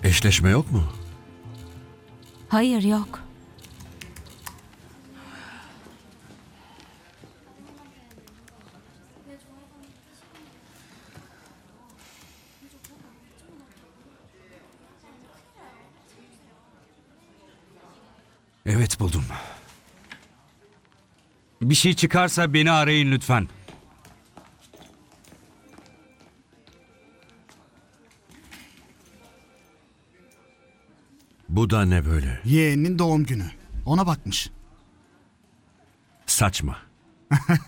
Eşleşme yok mu? Hayır, yok. Evet, buldum. Bir şey çıkarsa beni arayın lütfen. Bu da ne böyle? Yeğeninin doğum günü. Ona bakmış. Saçma.